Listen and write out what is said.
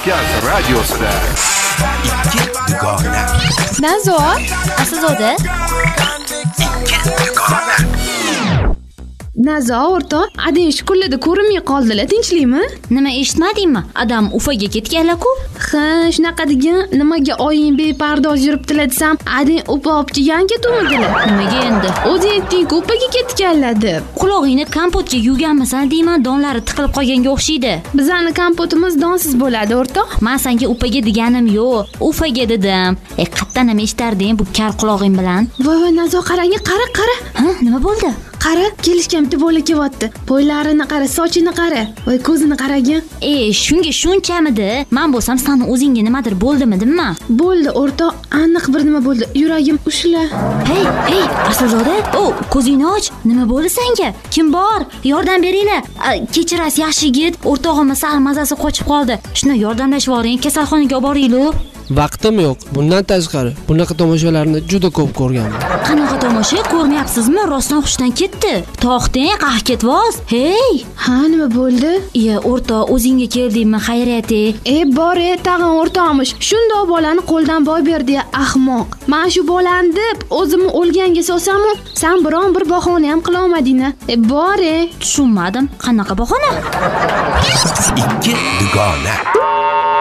Markaz radiosida ikki dugona. Nazo, Aslzoda. Ikki dugona. Nazo, o'rtoq, adang shkollada ko'rinmay qoldilar, tinchlikmi? Nima eshitmadingmi? Adam Ufaga ketganlar-ku. Ha, shunaqa degan, nimaga oying bepardoz yuribdilar desam, adang upa olib kelgan ketumdilar. Nimaga endi? O'zing aytding-ku, upaga ketganlar deb. Qulog'ingni kompotga yuvganmisan deyman, donlari tiqilib qolganga o'xshaydi. Bizani kompotimiz donsiz bo'ladi, o'rtoq. Men senga upaga deganim yo'q, Ufaga dedim. Qattan nima eshitarding bu kar qulog'ing bilan? Voy, Nazo, qarang, qara. Ha, nima bo'ldi? Qara, kelishgan bitta bola kelyapti. Bo'ylarini qara, sochini qara. Voy, ko'zini qaragin. Shunga shunchamidi? Men bo'lsam seni o'zingga nimadir bo'ldimi deyman. Bo'ldi, o'rtoq, aniq bir nima bo'ldi. Yuragim ushla. Hey, Aslzoda, ko'zingni och. Nima bo'ldi senga? Kim bor? Yordam beringlar. Kechirasiz, yaxshi yigit. O'rtog'imiz sal mazasi qochib qoldi. Shuni yordamlashib yuboring, kasalxonaga olib boringlar. Vaqtim yo'q. Bundan tashqari bunaqa tomoshalarni juda ko'p ko'rganman. Qanaqa tomosha ko'rmayapsizmi? Rostdan xushdan ketdi. To'xtang, qah ketvoz. Hey! Ha, nima bo'ldi? O'rtoq, o'zingga keldingmi? Xayriyat. Bor-e, tag'in o'rtoqmish. Shundoq bolani qo'ldan boy berdi, ahmoq. Men shu bolani deb o'zimni o'lganga solsam-u, sen biron bir bahona ham qila olmading-a. Bor-e. Tushunmadim. Qanaqa bahona? Ikki dugona.